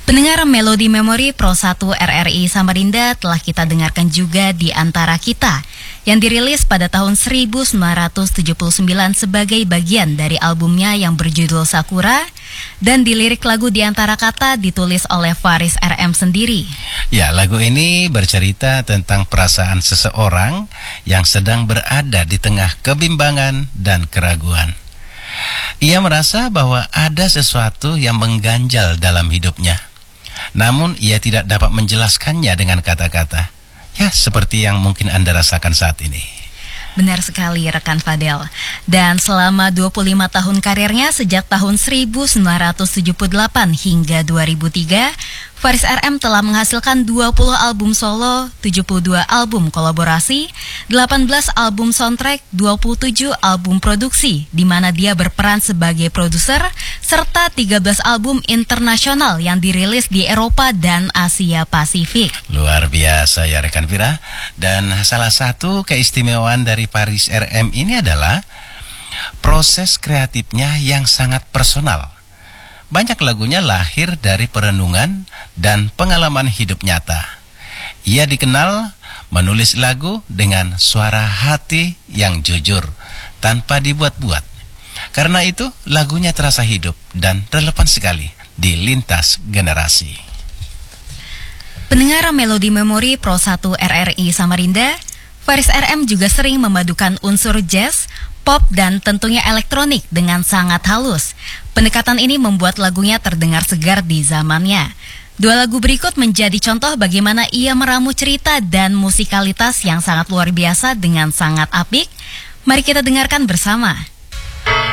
Pendengar Melodi Memori Pro 1 RRI Samarinda telah kita dengarkan juga Di Antara Kita yang dirilis pada tahun 1979 sebagai bagian dari albumnya yang berjudul Sakura, dan di lirik lagu Di Antara Kata ditulis oleh Faris RM sendiri. Ya, lagu ini bercerita tentang perasaan seseorang yang sedang berada di tengah kebimbangan dan keraguan. Ia merasa bahwa ada sesuatu yang mengganjal dalam hidupnya. Namun ia tidak dapat menjelaskannya dengan kata-kata. Ya, seperti yang mungkin Anda rasakan saat ini. Benar sekali rekan Fadel. Dan selama 25 tahun karirnya sejak tahun 1978 hingga 2003, Faris RM telah menghasilkan 20 album solo, 72 album kolaborasi, 18 album soundtrack, 27 album produksi, di mana dia berperan sebagai produser, serta 13 album internasional yang dirilis di Eropa dan Asia Pasifik. Luar biasa ya rekan Vira. Dan salah satu keistimewaan dari Faris RM ini adalah proses kreatifnya yang sangat personal. Banyak lagunya lahir dari perenungan dan pengalaman hidup nyata. Ia dikenal menulis lagu dengan suara hati yang jujur, tanpa dibuat-buat. Karena itu, lagunya terasa hidup dan relevan sekali di lintas generasi. Pendengar Melodi Memori Pro 1 RRI Samarinda, Faris RM juga sering memadukan unsur jazz, pop, dan tentunya elektronik dengan sangat halus. Pendekatan ini membuat lagunya terdengar segar di zamannya. Dua lagu berikut menjadi contoh bagaimana ia meramu cerita dan musikalitas yang sangat luar biasa dengan sangat apik. Mari kita dengarkan bersama.